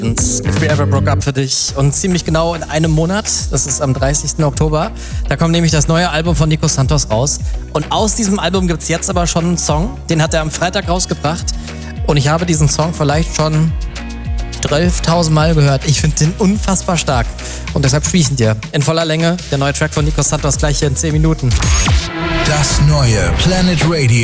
Und If We Ever Broke Up für dich. Und ziemlich genau in einem Monat, das ist am 30. Oktober, da kommt nämlich das neue Album von Nico Santos raus. Und aus diesem Album gibt's jetzt aber schon einen Song, den hat er am Freitag rausgebracht. Und ich habe diesen Song vielleicht schon 12.000 Mal gehört. Ich finde den unfassbar stark. Und deshalb spiele ich ihn dir in voller Länge. Der neue Track von Nico Santos gleich hier in 10 Minuten. Das neue Planet Radio.